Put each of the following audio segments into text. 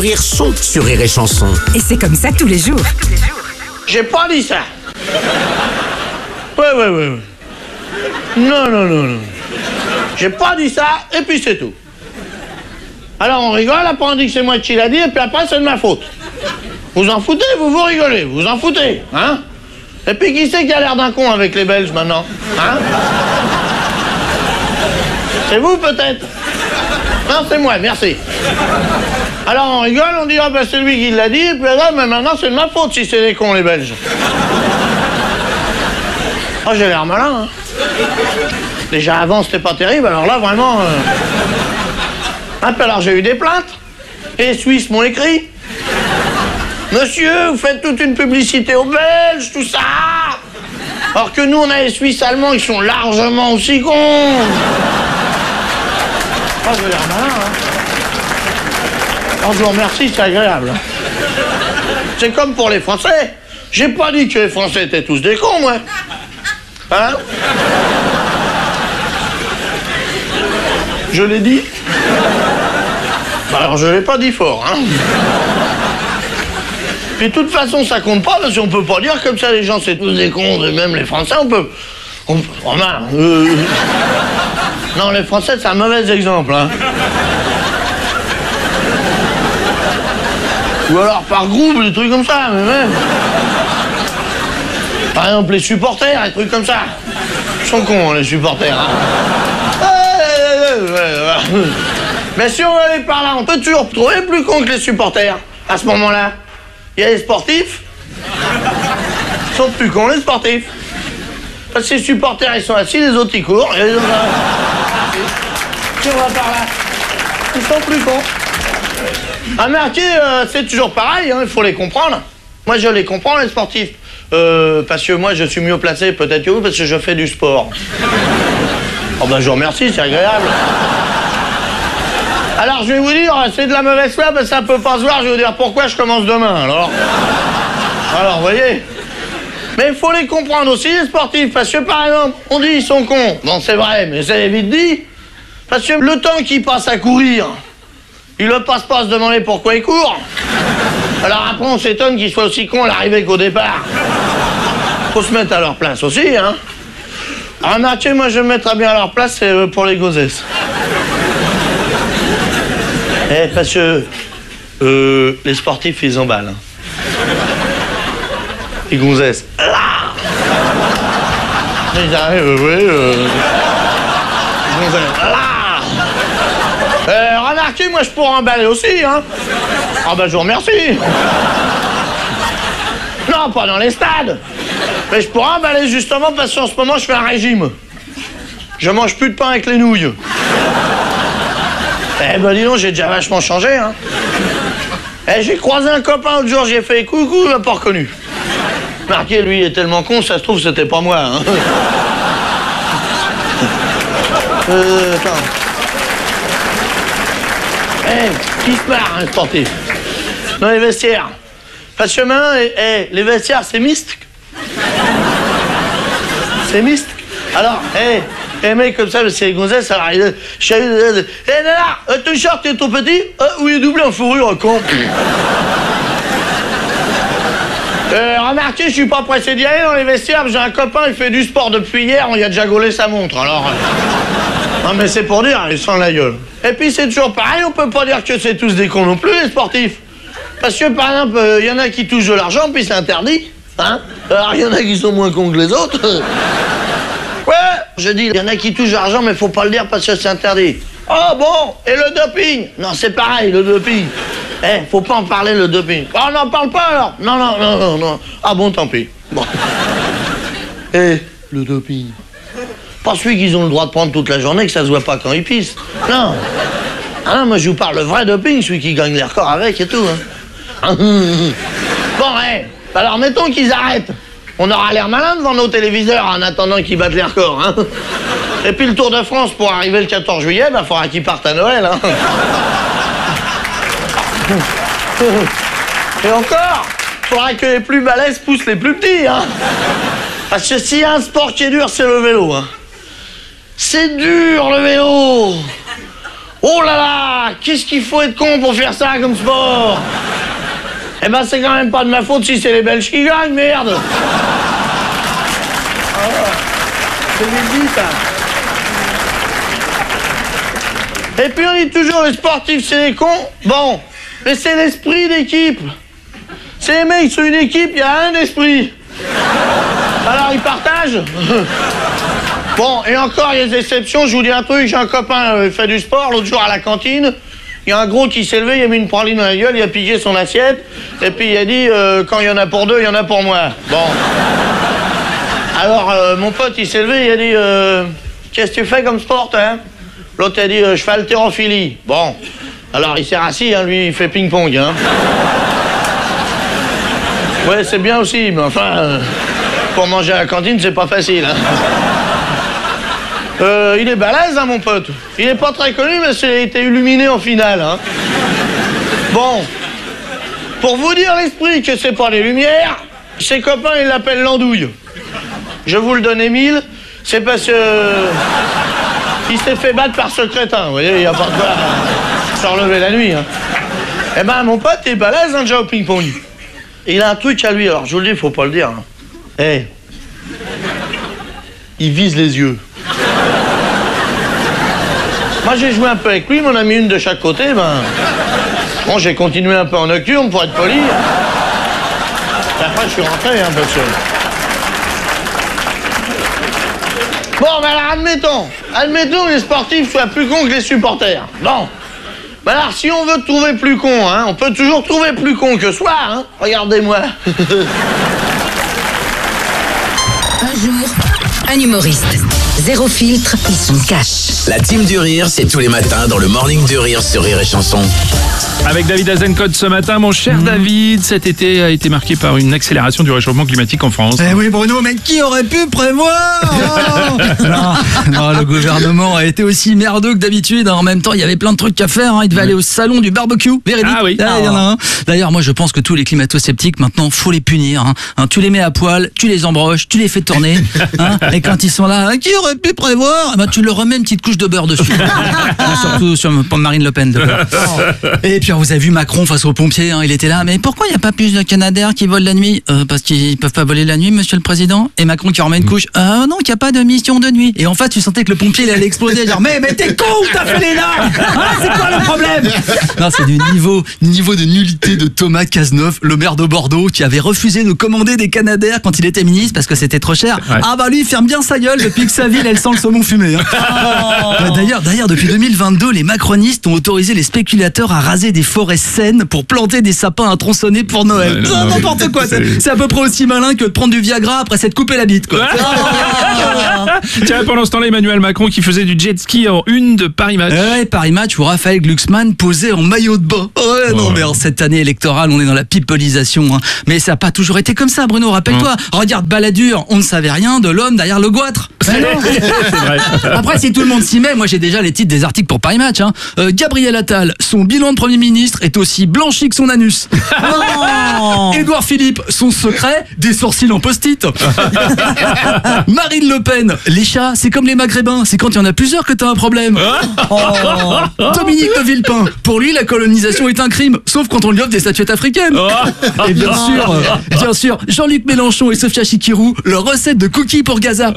rire sont sur Rire et Chanson. Et c'est comme ça tous les jours. J'ai pas dit ça. Ouais. Non. J'ai pas dit ça, et puis c'est tout. Alors on rigole, après on dit que c'est moi qui l'a dit, et puis après c'est de ma faute. Vous en foutez, vous rigolez, vous en foutez, hein? Et puis qui c'est qui a l'air d'un con avec les Belges maintenant, hein? C'est vous peut-être? Non, c'est moi, merci. Alors on rigole, on dit, ah ben c'est lui qui l'a dit, et puis là, mais maintenant c'est de ma faute si c'est des cons les Belges. Oh, j'ai l'air malin, hein. Déjà avant c'était pas terrible, alors là vraiment... Ah, puis alors j'ai eu des plaintes, et les Suisses m'ont écrit. Monsieur, vous faites toute une publicité aux Belges, tout ça. Alors que nous on a les Suisses allemands, ils sont largement aussi cons. Oh, j'ai l'air malin, hein. Oh, je vous remercie, c'est agréable. C'est comme pour les Français. J'ai pas dit que les Français étaient tous des cons, moi. Hein? Je l'ai dit? Bah alors je l'ai pas dit fort, hein. Puis de toute façon ça compte pas, parce qu'on peut pas dire comme ça les gens c'est tous des cons, et même les Français on peut... Non, les Français c'est un mauvais exemple, hein. Ou alors par groupe, des trucs comme ça, mais même... Par exemple les supporters, des trucs comme ça. Ils sont cons les supporters, hein. Mais si on allait par là, on peut toujours trouver plus con que les supporters. À ce moment-là, il y a les sportifs. Ils sont plus cons, les sportifs. Parce que les supporters, ils sont assis, les autres, ils courent. Et les autres, si on va par là, ils sont plus cons. À marquer, c'est toujours pareil, hein, il faut les comprendre. Moi, je les comprends, les sportifs. Parce que moi, je suis mieux placé, peut-être que vous, parce que je fais du sport. Oh ben, je vous remercie, c'est agréable. Alors, je vais vous dire, c'est de la mauvaise foi, parce que ça peut pas se voir, je vais vous dire pourquoi je commence demain, alors, vous voyez. Mais il faut les comprendre aussi, les sportifs, parce que, par exemple, on dit ils sont cons. Bon, c'est vrai, mais c'est vite dit. Parce que le temps qu'ils passent à courir, ils le passent pas à se demander pourquoi ils courent. Alors après, on s'étonne qu'ils soient aussi cons à l'arrivée qu'au départ. Faut se mettre à leur place aussi, hein. Remarquez, moi, je vais me mettre bien à leur place, c'est pour les gonzesses. Parce que les sportifs, ils emballent. Hein. Les gonzesses. Là ils arrivent, oui. Les gonzesses. Là remarquez, moi, je pourrais emballer aussi, hein. Ah ben, je vous remercie. Non, pas dans les stades. Mais je pourrais emballer justement parce qu'en ce moment, je fais un régime. Je mange plus de pain avec les nouilles. Eh ben dis donc, j'ai déjà vachement changé, hein. J'ai croisé un copain l'autre jour, j'ai fait coucou, il m'a pas reconnu. Marqué, lui, il est tellement con, ça se trouve, c'était pas moi, hein. Attends. Qui se marre, un sportif? Dans les vestiaires. Parce que maintenant, les vestiaires, c'est mixte. C'est mixte. Alors, les mecs comme ça, c'est les gonzesses, alors nana, ton short est trop petit? Oui, il est doublé en fourrure, con. Remarquez, je suis pas pressé d'y aller dans les vestiaires, j'ai un copain, il fait du sport depuis hier, on lui a déjà gaulé sa montre, alors... Non mais c'est pour dire, il sent la gueule. Et puis c'est toujours pareil, on peut pas dire que c'est tous des cons non plus, les sportifs. Parce que par exemple, il y en a qui touchent de l'argent, puis c'est interdit, hein. Alors il y en a qui sont moins cons que les autres. Ouais, je dis, il y en a qui touchent de l'argent, mais faut pas le dire parce que c'est interdit. Oh bon, et le doping? Non, c'est pareil, le doping. Faut pas en parler, le doping. Oh, on n'en parle pas alors? Non. Ah bon, tant pis. Bon. Le doping. Pas celui qu'ils ont le droit de prendre toute la journée, que ça se voit pas quand ils pissent. Non. Ah non, moi je vous parle le vrai doping, celui qui gagne les records avec et tout. Hein. Bon, alors mettons qu'ils arrêtent. On aura l'air malin devant nos téléviseurs en attendant qu'ils battent les records. Hein. Et puis le Tour de France, pour arriver le 14 juillet, bah faudra qu'ils partent à Noël. Hein. Et encore, faudra que les plus balèzes poussent les plus petits. Hein. Parce que s'il y a un sport qui est dur, c'est le vélo. Hein. C'est dur, le vélo. Oh là là, qu'est-ce qu'il faut être con pour faire ça comme sport? Eh ben, c'est quand même pas de ma faute si c'est les Belges qui gagnent, merde. C'est bien dit, ça. Et puis on dit toujours les sportifs c'est les cons. Bon, mais c'est l'esprit d'équipe. C'est les mecs sur une équipe, il y a un esprit. Alors ils partagent. Bon, et encore il y a des exceptions, je vous dis un truc, j'ai un copain qui fait du sport l'autre jour à la cantine. Il y a un gros qui s'est levé, il a mis une praline dans la gueule, il a piqué son assiette, et puis il a dit quand il y en a pour deux, il y en a pour moi. Bon. Alors mon pote il s'est levé, il a dit qu'est-ce que tu fais comme sport, hein? L'autre a dit je fais haltérophilie. Bon, alors il s'est rassis, hein, lui il fait ping-pong. Hein. Ouais, c'est bien aussi, mais enfin, pour manger à la cantine, c'est pas facile. Hein. Il est balèze, hein, mon pote. Il est pas très connu, mais il a été illuminé en finale. Hein. Bon, pour vous dire l'esprit que c'est pas les lumières, ses copains ils l'appellent l'andouille. Je vous le donne, Émile, c'est parce que... il s'est fait battre par ce crétin, vous voyez, il n'y a pas de quoi se relever la nuit. Hein. Eh ben, mon pote, il est balèze, hein, déjà au ping-pong. Il a un truc à lui, alors je vous le dis, faut pas le dire. Hein. Hey. Il vise les yeux. Moi, j'ai joué un peu avec lui, m'en a mis une de chaque côté, ben... Bon, j'ai continué un peu en nocturne, pour être poli. Et après, je suis rentré, hein, parce que... Bon, mais alors, admettons que les sportifs soient plus cons que les supporters. Bon. Mais alors, si on veut trouver plus con, hein, on peut toujours trouver plus con que soi, hein. Regardez-moi. Un jour, un humoriste. Zéro filtre, il se cache. La team du rire, c'est tous les matins dans le Morning du Rire sur Rire et Chanson. Avec David Azencott ce matin, mon cher David, cet été a été marqué par une accélération du réchauffement climatique en France. Eh oui Bruno, mais qui aurait pu prévoir? non, le gouvernement a été aussi merdeux que d'habitude. En même temps, il y avait plein de trucs à faire. Il devait aller au salon du barbecue. Véridique. Ah oui. Il y en a un. D'ailleurs, moi je pense que tous les climato-sceptiques, maintenant, faut les punir. Tu les mets à poil, tu les embroches, tu les fais tourner. Et quand ils sont là, qui aurait pu prévoir? Tu leur remets une petite couche de beurre dessus. Surtout sur Marine Le Pen. Et puis vous avez vu Macron face aux pompiers, il était là, mais pourquoi il n'y a pas plus de Canadair qui volent la nuit? Parce qu'ils peuvent pas voler la nuit, monsieur le président. Et Macron qui remet une couche, non, qu'il n'y a pas de mission de nuit. Et en fait, tu sentais que le pompier il allait exploser, genre, mais t'es con, t'as fait les là. C'est quoi le problème? Non, c'est du niveau de nullité de Thomas Cazeneuve, le maire de Bordeaux, qui avait refusé de commander des Canadair quand il était ministre parce que c'était trop cher. Ouais. Ah bah lui, il ferme bien sa gueule depuis que sa ville, elle sent le saumon fumé. D'ailleurs, depuis 2022, les macronistes ont autorisé les spéculateurs à raser des forêts saines pour planter des sapins à tronçonner pour Noël. N'importe quoi, c'est à peu près aussi malin que de prendre du Viagra après s'être coupé la bite, quoi. Tiens, pendant ce temps-là, Emmanuel Macron qui faisait du jet ski en une de Paris Match. Ouais, Paris Match où Raphaël Glucksmann posait en maillot de bain. Non, mais en cette année électorale, on est dans la pipolisation. Mais ça n'a pas toujours été comme ça, Bruno, rappelle-toi. Regarde Balladur, on ne savait rien de l'homme derrière le goitre. C'est vrai. Après, si tout le monde s'y met, moi j'ai déjà les titres des articles pour Paris Match. Gabriel Attal, son bilan de Premier ministre est aussi blanchi que son anus. Édouard Philippe, son secret, des sourcils en post-it. Marine Le Pen, les chats, c'est comme les maghrébins, c'est quand il y en a plusieurs que t'as un problème. Dominique de Villepin, pour lui la colonisation est un crime, sauf quand on lui offre des statuettes africaines. Et bien sûr, Jean-Luc Mélenchon et Sofia Chikirou, leur recette de cookies pour Gaza.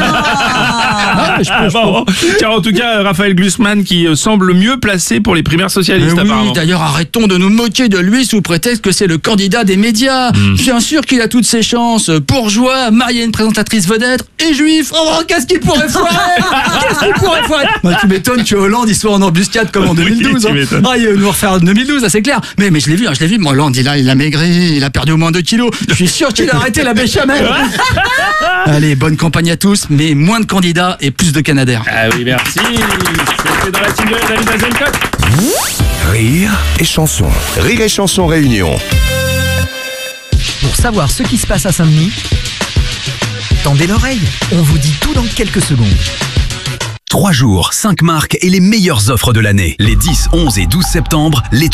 Car en tout cas, Raphaël Glucksmann qui semble mieux placé pour les primaires socialistes, apparemment. D'ailleurs, arrêtons de nous moquer de lui sous prétexte que c'est le candidat des médias. Bien sûr qu'il a toutes ses chances. Bourgeois, marié à une présentatrice vedette et juif. Qu'est-ce qu'il pourrait foirer? Tu m'étonnes que Hollande il soit en embuscade comme en 2012. Oui, il va nous refaire en 2012, c'est clair. Mais je l'ai vu. Moi, Hollande, il a maigri, il a perdu au moins 2 kilos. Je suis sûr qu'il a arrêté la béchamel. Allez, bonne campagne à tous, mais moins de candidats et plus de Canadair. Ah oui, merci. C'était dans la team de David Azencott. Rire et chanson. Rire et chanson réunion. Pour savoir ce qui se passe à Saint-Denis, tendez l'oreille. On vous dit tout dans quelques secondes. 3 jours, 5 marques et les meilleures offres de l'année. Les 10, 11 et 12 septembre, les